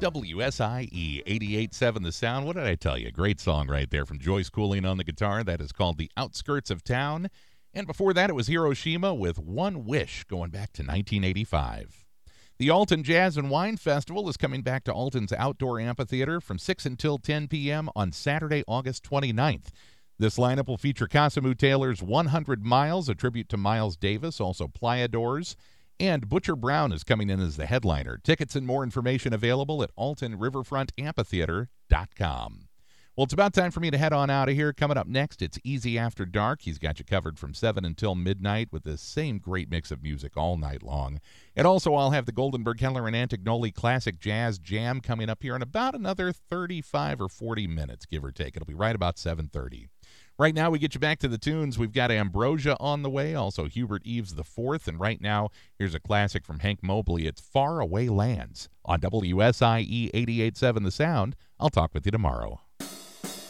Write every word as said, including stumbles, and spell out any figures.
W S I E eighty-eight point seven The Sound. What did I tell you? Great song right there from Joyce Cooling on the guitar. That is called The Outskirts of Town. And before that, it was Hiroshima with One Wish, going back to nineteen eighty-five. The Alton Jazz and Wine Festival is coming back to Alton's Outdoor Amphitheater from six until ten p.m. on Saturday, August twenty-ninth. This lineup will feature Casimir Taylor's one hundred miles, a tribute to Miles Davis, also Playa Doors, and Butcher Brown is coming in as the headliner. Tickets and more information available at alton riverfront amphitheater dot com. Well, it's about time for me to head on out of here. Coming up next, it's Easy After Dark. He's got you covered from seven until midnight with the same great mix of music all night long. And also, I'll have the Goldenberg, Keller, and Antignoli Classic Jazz Jam coming up here in about another thirty-five or forty minutes, give or take. It'll be right about seven thirty. Right now, we get you back to the tunes. We've got Ambrosia on the way, also Hubert Eves the fourth, and right now, here's a classic from Hank Mobley. It's Far Away Lands on W S I E eighty-eight point seven The Sound. I'll talk with you tomorrow.